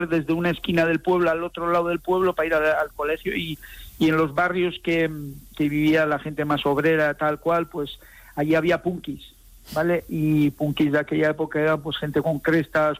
desde una esquina del pueblo al otro lado del pueblo para ir al colegio, y en los barrios que vivía la gente más obrera, tal cual, pues allí había punkis, ¿vale? Y punkis de aquella época eran pues gente con crestas,